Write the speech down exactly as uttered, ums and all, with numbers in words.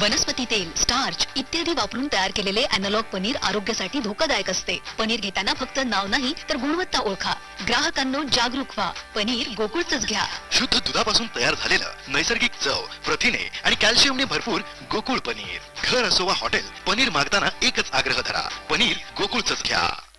वनस्पती तेल, स्टार्च इत्यादी वापरून तयार केलेले अॅनालॉग पनीर आरोग्यासाठी धोकादायक असते. पनीर घेताना फक्त नाव नाही तर गुणवत्ता ओळखा. ग्राहकांनो जागरूक व्हा. पनीर गोकुळचंच घ्या. शुद्ध दुधापासून तयार झालेलं, नैसर्गिक चव, प्रथिने आणि कॅल्शियमने भरपूर गोकुळ पनीर. घर असो वा हॉटेल, पनीर मागताना एकच आग्रह धरा, पनीर गोकुळचंच घ्या.